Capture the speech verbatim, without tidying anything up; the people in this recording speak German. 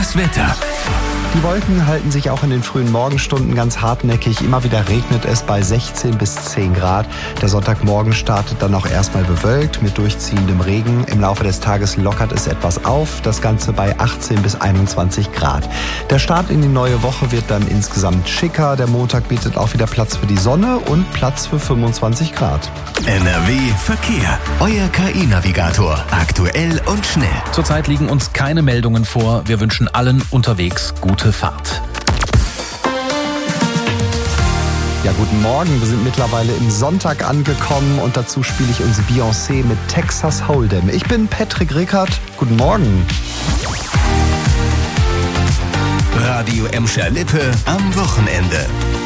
Das Wetter. Die Wolken halten sich auch in den frühen Morgenstunden ganz hartnäckig. Immer wieder regnet es bei sechzehn bis zehn Grad. Der Sonntagmorgen startet dann auch erstmal bewölkt mit durchziehendem Regen. Im Laufe des Tages lockert es etwas auf. Das Ganze bei achtzehn bis einundzwanzig Grad. Der Start in die neue Woche wird dann insgesamt schicker. Der Montag bietet auch wieder Platz für die Sonne und Platz für fünfundzwanzig Grad. N R W Verkehr. Euer K I-Navigator. Aktuell und schnell. Zurzeit liegen uns keine Meldungen vor. Wir wünschen allen unterwegs gute Fahrt. Ja, guten Morgen. Wir sind mittlerweile im Sonntag angekommen und dazu spiele ich uns Beyoncé mit Texas Hold'em. Ich bin Patrick Rickert. Guten Morgen. Radio Emscher Lippe am Wochenende.